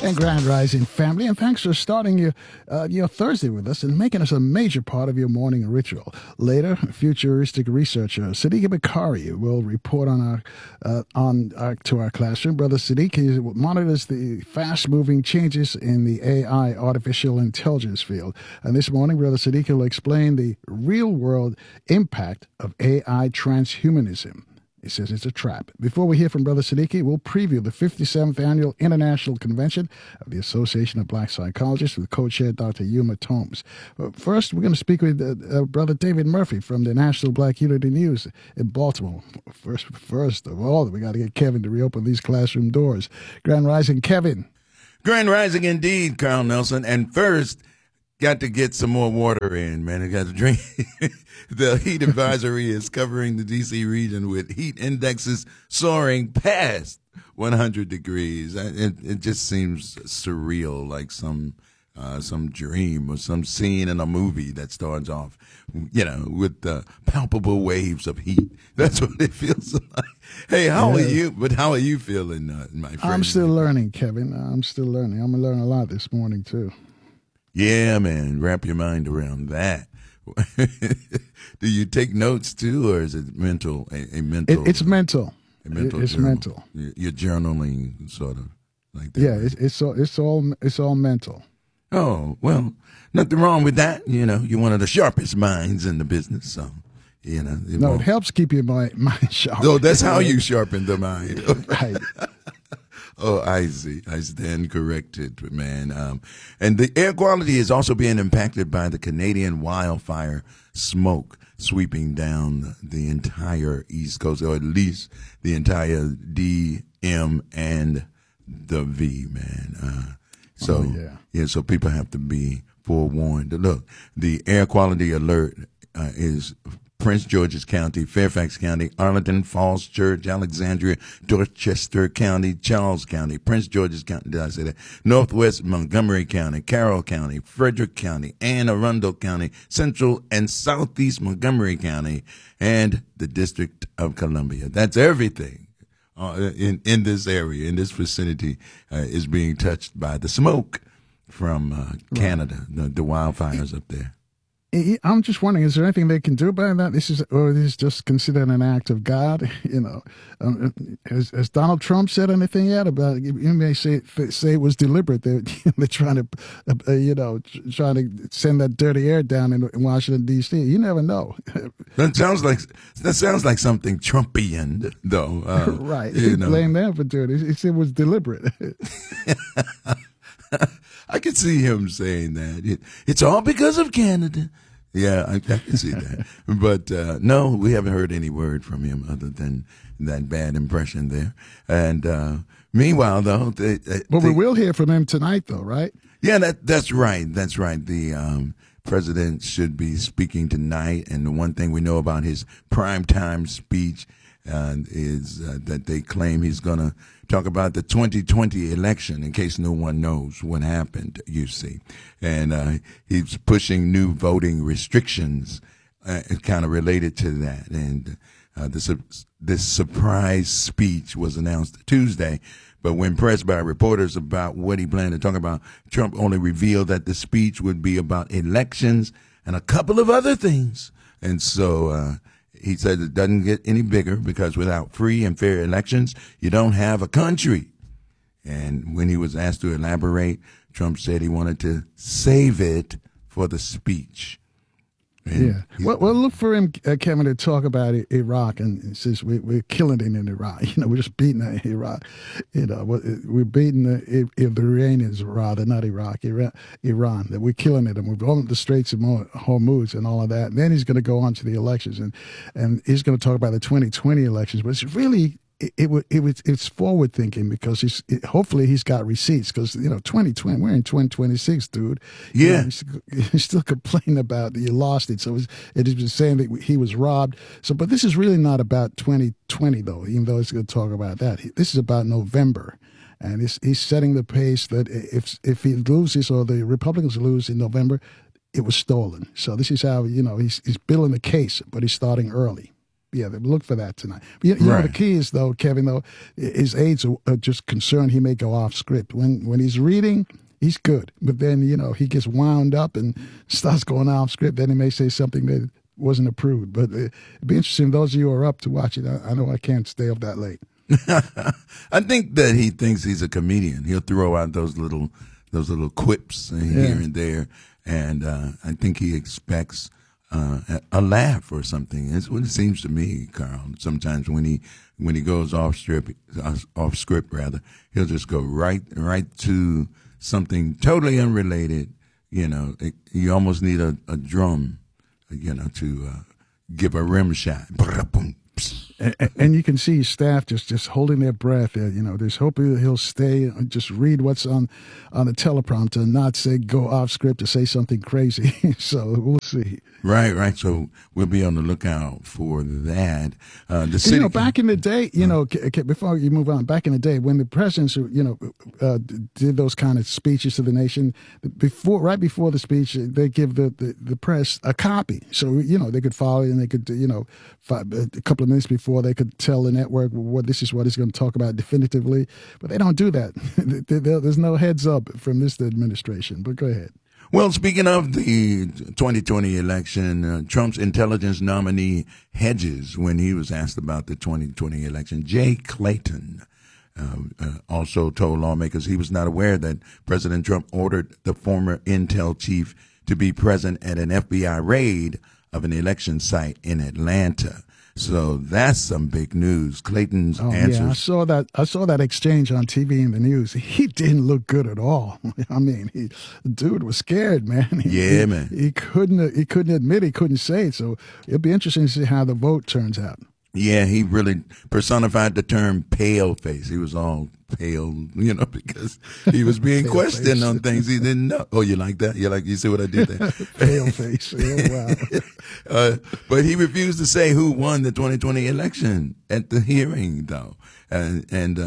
And Grand Rising family, and thanks for starting your Thursday with us and making us a major part of your morning ritual. Later, futuristic researcher Sadiq Bakari will report to our classroom. Brother Sadiq monitors the fast-moving changes in the AI, artificial intelligence field. And this morning, Brother Sadiq will explain the real-world impact of AI transhumanism. He says it's a trap. Before we hear from Brother Siddiqui, we'll preview the 57th Annual International Convention of the Association of Black Psychologists with co-chair Dr. Yuma Tomes. But first, we're going to speak with Brother David Murphy from the National Black Unity News in Baltimore. First of all, we got to get Kevin to reopen these classroom doors. Grand Rising, Kevin. Grand Rising indeed, Carl Nelson. And first, got to get some more water in, man. I got to drink. The heat advisory is covering the D.C. region with heat indexes soaring past 100 degrees. It just seems surreal, like some dream or some scene in a movie that starts off, with palpable waves of heat. That's what it feels like. Hey, how are you? But how are you feeling, my friend? I'm still learning, Kevin. I'm still learning. I'm going to learn a lot this morning, too. Yeah, man. Wrap your mind around that. Do you take notes too, or is it mental? A mental. It's mental. It's journal. Mental. You're journaling, sort of like that. Yeah, it's all mental. Oh well, nothing wrong with that. You're one of the sharpest minds in the business, so No, it helps keep your mind sharp. Oh, that's how you sharpen the mind. Right. Oh, I see. I stand corrected, man. And the air quality is also being impacted by the Canadian wildfire smoke sweeping down the entire East Coast, or at least the entire D, M, and the V, man. So people have to be forewarned. Look, the air quality alert is Prince George's County, Fairfax County, Arlington, Falls Church, Alexandria, Dorchester County, Charles County, Prince George's County, did I say that? Northwest Montgomery County, Carroll County, Frederick County, Anne Arundel County, Central and Southeast Montgomery County, and the District of Columbia. That's everything in this area, in this vicinity, is being touched by the smoke from Canada, the wildfires up there. I'm just wondering, is there anything they can do about that? This is just considered an act of God. Has Donald Trump said anything yet about it? You may say it was deliberate. They're trying to, trying to send that dirty air down in Washington D.C. You never know. That sounds like something Trumpian, though. Right. Blame them for doing it. He said it was deliberate. I could see him saying that. It's all because of Canada. Yeah, I can see that. But no, we haven't heard any word from him other than that bad impression there. And meanwhile, though, we will hear from him tonight, though, right? Yeah, that's right. That's right. The president should be speaking tonight, and the one thing we know about his primetime speech is that they claim he's going to talk about the 2020 election, in case no one knows what happened, you see. And he's pushing new voting restrictions kind of related to that. And this surprise speech was announced Tuesday, but when pressed by reporters about what he planned to talk about, Trump only revealed that the speech would be about elections and a couple of other things. And so he said it doesn't get any bigger because without free and fair elections, you don't have a country. And when he was asked to elaborate, Trump said he wanted to save it for the speech. And well, look for him, Kevin, to talk about Iraq, and says we're killing it in Iraq. We're just beating Iraq. We're beating the Iranians, rather, not Iraq, Iran. That we're killing it, and we've opened the Straits of Hormuz and all of that. And then he's going to go on to the elections, and he's going to talk about the 2020 elections. But it's really it's forward thinking because hopefully he's got receipts because 2020 we're in 2026, dude. Yeah, he's still complaining about that you lost it. So it has been saying that he was robbed. So, but this is really not about 2020 though. Even though he's going to talk about that, this is about November. And he's setting the pace that if he loses or the Republicans lose in November, it was stolen. So this is how he's building the case, but he's starting early. Yeah, look for that tonight. But you know, the key is, though, Kevin, though, his aides are just concerned he may go off script. When he's reading, he's good. But then, you know, he gets wound up and starts going off script. Then he may say something that wasn't approved. But it'd be interesting, those of you who are up to watch it. I know I can't stay up that late. I think that he thinks he's a comedian. He'll throw out those little quips here and there, and I think he expects a laugh or something. It's what it seems to me, Carl. Sometimes when he goes off script rather, he'll just go right to something totally unrelated. You know, you almost need a drum, you know, to give a rim shot. And you can see his staff just holding their breath. You know, there's hope he'll stay and just read what's on the teleprompter and not say go off script or say something crazy. So we'll see. Right. So we'll be on the lookout for that. The city, you know, back in the day, you know, before you move on, back in the day when the presidents, you know, did those kind of speeches to the nation, right before the speech, they give the press a copy, so you know they could follow it and they could, you know, a couple of minutes before they could tell the network this is what he's going to talk about definitively. But they don't do that. There's no heads up from this administration. But go ahead. Well, speaking of the 2020 election, Trump's intelligence nominee hedges when he was asked about the 2020 election. Jay Clayton also told lawmakers he was not aware that President Trump ordered the former intel chief to be present at an FBI raid of an election site in Atlanta. So that's some big news. Clayton's answers. Yeah, I saw that exchange on TV and the news. He didn't look good at all. I mean, the dude was scared, man. Man. He couldn't admit, he couldn't say it. So it'll be interesting to see how the vote turns out. Yeah, he really personified the term pale face. He was all pale, you know, because he was being questioned on things he didn't know. Oh, you like that? You see what I did there? Pale face. Oh, wow. But he refused to say who won the 2020 election at the hearing, though. And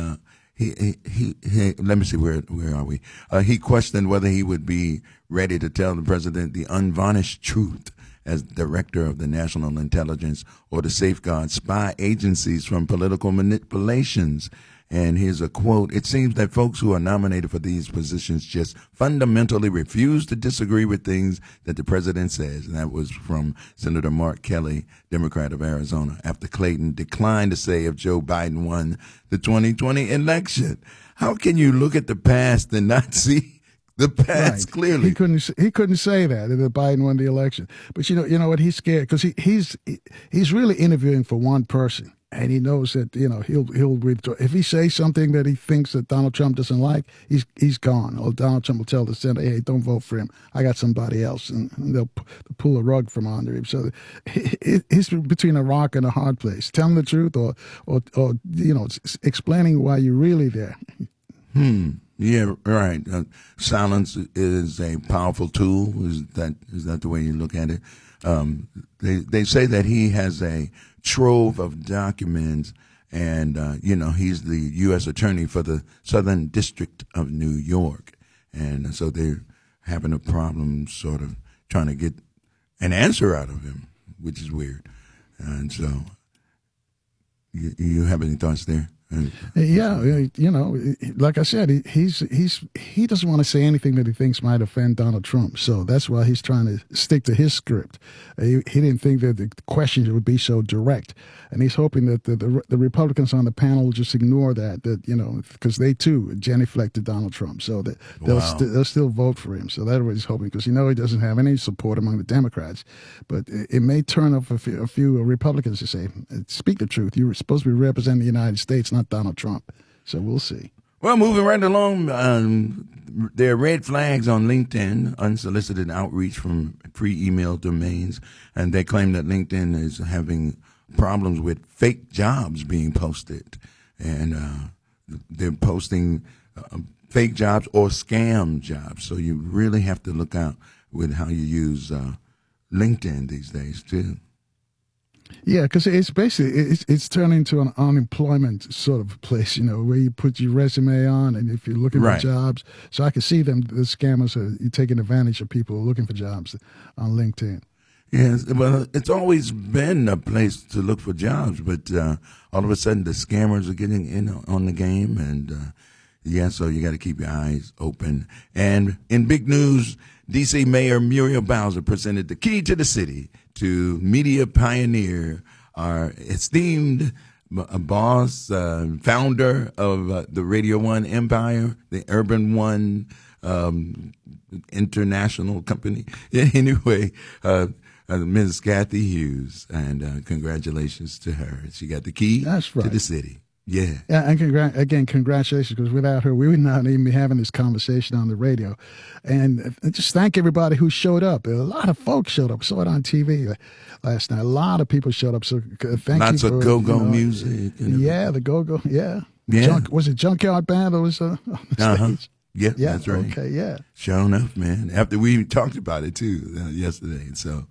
he let me see, where are we? He questioned whether he would be ready to tell the president the unvarnished truth as director of the National Intelligence or to safeguard spy agencies from political manipulations. And here's a quote. It seems that folks who are nominated for these positions just fundamentally refuse to disagree with things that the president says. And that was from Senator Mark Kelly, Democrat of Arizona, after Clayton declined to say if Joe Biden won the 2020 election. How can you look at the past and not see the past clearly? He couldn't say that Biden won the election. But you know what? He's scared because he's really interviewing for one person, and he knows that, you know, he'll withdraw if he says something that he thinks that Donald Trump doesn't like. He's gone. Or Donald Trump will tell the Senate, "Hey, don't vote for him. I got somebody else," and they'll pull a rug from under him. So he's between a rock and a hard place. Tell him the truth, or you know, explaining why you're really there. Yeah, right. Silence is a powerful tool. Is that the way you look at it? They say that he has a trove of documents, and you know, he's the U.S. attorney for the Southern District of New York, and so they're having a problem, sort of trying to get an answer out of him, which is weird. And so, you have any thoughts there? Yeah, you know, like I said, he doesn't want to say anything that he thinks might offend Donald Trump. So that's why he's trying to stick to his script. He didn't think that the questions would be so direct, and he's hoping that the Republicans on the panel will just ignore that, you know, because they too genuflected Donald Trump, so that they'll still vote for him. So that's what he's hoping, because he doesn't have any support among the Democrats, but it may turn up a few Republicans to say, "Speak the truth. You're supposed to be representing the United States, not Donald Trump." So we'll see. Well, moving right along, there are red flags on LinkedIn, unsolicited outreach from free email domains, and they claim that LinkedIn is having problems with fake jobs being posted, and they're posting fake jobs or scam jobs. So you really have to look out with how you use LinkedIn these days too. Yeah, because it's basically it's turned into an unemployment sort of place, you know, where you put your resume on, and if you're looking for jobs. So I can see the scammers are taking advantage of people looking for jobs on LinkedIn. Yes, well, it's always been a place to look for jobs, but all of a sudden the scammers are getting in on the game, and yeah, so you got to keep your eyes open. And in big news, D.C. Mayor Muriel Bowser presented the key to the city to media pioneer, our esteemed boss, founder of the Radio One empire, the Urban One international company. Anyway, Ms. Kathy Hughes, and congratulations to her. She got the key That's right. to the city. Yeah. Yeah, and again, congratulations, because without her, we would not even be having this conversation on the radio. And just thank everybody who showed up. A lot of folks showed up. Saw it on TV last night. A lot of people showed up. So thank Lots you. of go-go music. Yeah, the go-go. Yeah. Yeah. Was it Junkyard Band that was on the stage? Yeah, that's right. Okay, yeah. Sure enough, man. After we talked about it too yesterday, so